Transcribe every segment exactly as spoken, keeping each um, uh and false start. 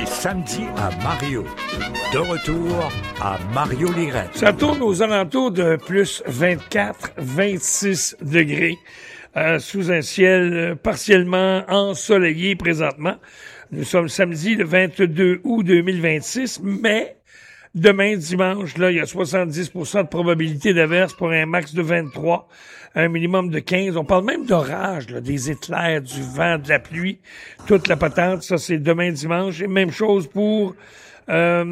samedis à Mario. De retour à Mario Lirette. Ça tourne aux alentours de plus vingt-quatre à vingt-six degrés euh, sous un ciel partiellement ensoleillé présentement. Nous sommes samedi le vingt-deux août deux mille vingt-six, mais demain, dimanche, là, il y a soixante-dix pour cent de probabilité d'averse pour un max de vingt-trois, un minimum de quinze. On parle même d'orage, là, des éclairs, du vent, de la pluie, toute la patente. Ça, c'est demain, dimanche. Et même chose pour euh,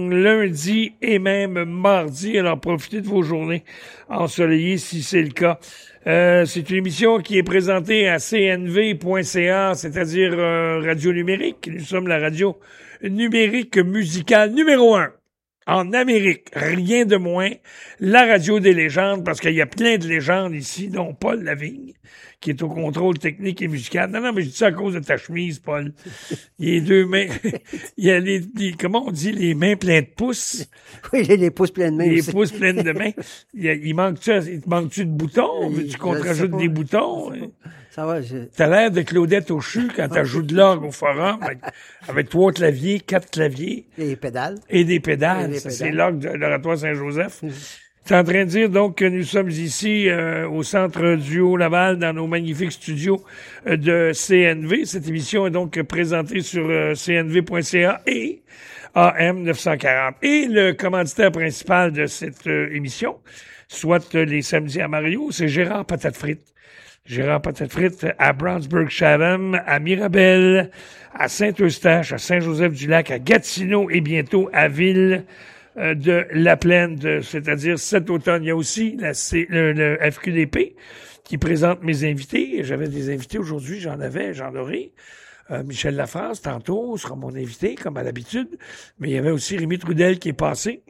lundi et même mardi. Alors, profitez de vos journées ensoleillées si c'est le cas. Euh, c'est une émission qui est présentée à c n v point c a, c'est-à-dire euh, radio numérique. Nous sommes la radio numérique musicale numéro un en Amérique, rien de moins, la radio des légendes, parce qu'il y a plein de légendes ici, dont Paul Lavigne, qui est au contrôle technique et musical. Non, non, mais je dis ça à cause de ta chemise, Paul. Il y a deux mains, il y a les, les, comment on dit, les mains pleines de pouces. Oui, j'ai les pouces pleines de mains Les aussi. pouces pleines de mains. Il, y a, il manque-tu, il te manque-tu de boutons? Veux-tu qu'on te rajoute des boutons? Ça va, je... T'as l'air de Claudette Auchu quand elle joue de l'orgue au forum, avec, avec trois claviers, quatre claviers. Et des pédales. Et des pédales. Et des Ça, pédales. c'est l'orgue de l'Oratoire Saint-Joseph. Tu es en train de dire donc que nous sommes ici euh, au Centre du Haut-Laval dans nos magnifiques studios euh, de C N V. Cette émission est donc présentée sur euh, c n v point c a et A M neuf cent quarante. Et le commanditaire principal de cette euh, émission, soit euh, les samedis à Mario, c'est Gérard Patate Frites. Gérard Patate Frites à Brownsburg-Chatham, à Mirabel, à Saint-Eustache, à Saint-Joseph-du-Lac, à Gatineau et bientôt à Ville euh, de la Plaine, de, c'est-à-dire cet automne. Il y a aussi la C, le, le F Q D P qui présente mes invités. J'avais des invités aujourd'hui, j'en avais, j'en aurai. Euh, Michel Lafrance, tantôt, sera mon invité, comme à l'habitude. Mais il y avait aussi Rémi Trudel qui est passé,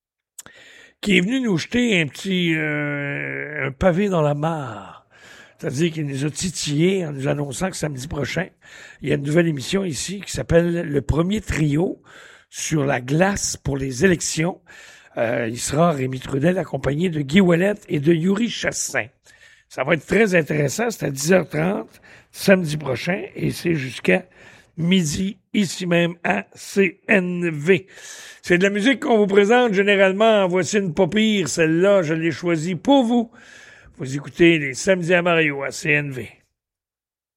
qui est venu nous jeter un petit euh, un pavé dans la mare. C'est-à-dire qu'il nous a titillés en nous annonçant que samedi prochain, il y a une nouvelle émission ici qui s'appelle Le Premier Trio sur la glace pour les élections. Euh, il sera Rémi Trudel accompagné de Guy Ouellet et de Yuri Chassin. Ça va être très intéressant. C'est à dix heures trente samedi prochain et c'est jusqu'à midi ici même à C N V. C'est de la musique qu'on vous présente généralement. Voici une pas pire. Celle-là, je l'ai choisie pour vous. Vous écoutez les samedis à Mario à C N V.